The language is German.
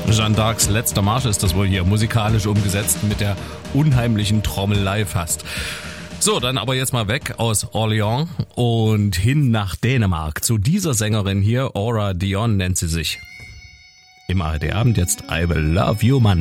Jeanne d'Arcs letzter Marsch ist das wohl hier musikalisch umgesetzt mit der unheimlichen Trommelei fast. So, dann aber jetzt mal weg aus Orléans und hin nach Dänemark. Zu dieser Sängerin hier, Aura Dion nennt sie sich. Im ARD Abend jetzt I Will Love You Man.